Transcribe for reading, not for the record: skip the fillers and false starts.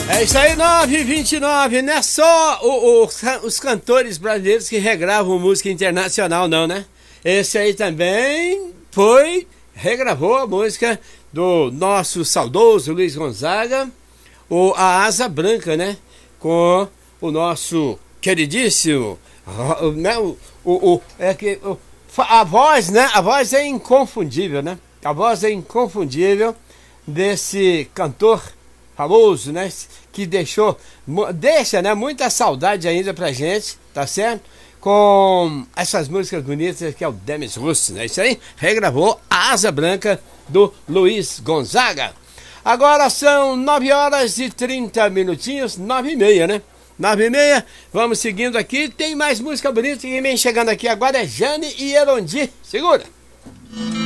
É isso aí, 9h29, não é só os cantores brasileiros que regravam música internacional, não, né? Esse aí também regravou a música do nosso saudoso Luiz Gonzaga, a Asa Branca, né? Com o nosso queridíssimo, a voz, né? A voz é inconfundível, né? A voz é inconfundível desse cantor famoso, né? Que deixa, né? Muita saudade ainda pra gente, tá certo? Com essas músicas bonitas que é o Demis Russo, né? Isso aí, regravou a Asa Branca do Luiz Gonzaga. Agora são 9h30, 9h30, né? 9h30, vamos seguindo aqui. Tem mais música bonita que vem chegando aqui agora, é Jane e Erondi. Segura!